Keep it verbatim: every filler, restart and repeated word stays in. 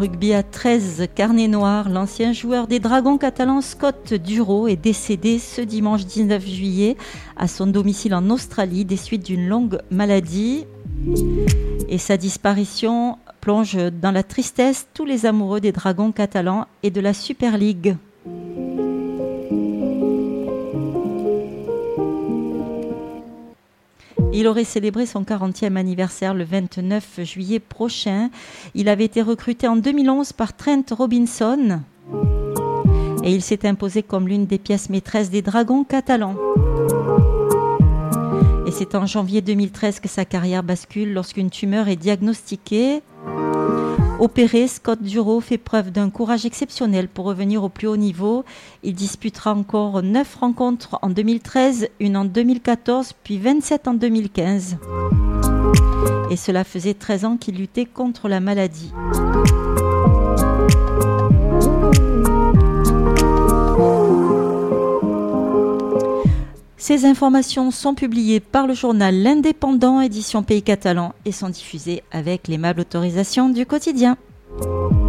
rugby à treize, carnet noir, l'ancien joueur des Dragons catalans Scott Duro est décédé ce dimanche dix-neuf juillet à son domicile en Australie des suites d'une longue maladie. Et sa disparition plonge dans la tristesse tous les amoureux des Dragons catalans et de la Super League. Il aurait célébré son quarantième anniversaire le vingt-neuf juillet prochain. Il avait été recruté en deux mille onze par Trent Robinson et il s'est imposé comme l'une des pièces maîtresses des Dragons catalans. Et c'est en janvier deux mille treize que sa carrière bascule lorsqu'une tumeur est diagnostiquée. Opéré, Scott Duro fait preuve d'un courage exceptionnel pour revenir au plus haut niveau. Il disputera encore neuf rencontres en deux mille treize, une en deux mille quatorze, puis vingt-sept en deux mille quinze. Et cela faisait treize ans qu'il luttait contre la maladie. Ces informations sont publiées par le journal L'Indépendant, édition Pays Catalan, et sont diffusées avec l'aimable autorisation du quotidien.